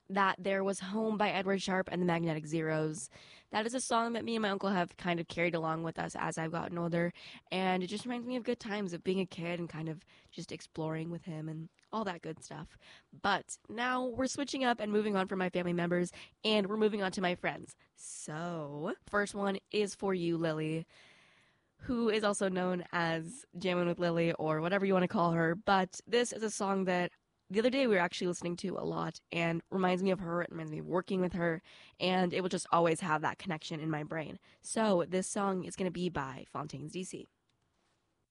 that there was Home by Edward Sharpe and the Magnetic Zeros. That is a song that me and my uncle have kind of carried along with us as I've gotten older, and it just reminds me of good times of being a kid and kind of just exploring with him and all that good stuff. But now we're switching up and moving on from my family members, and we're moving on to my friends. So, first one is for you, Lily, who is also known as Jammin' with Lily or whatever you want to call her. But this is a song that the other day we were actually listening to a lot and reminds me of her. It reminds me of working with her, and it will just always have that connection in my brain. So this song is going to be by Fontaines DC.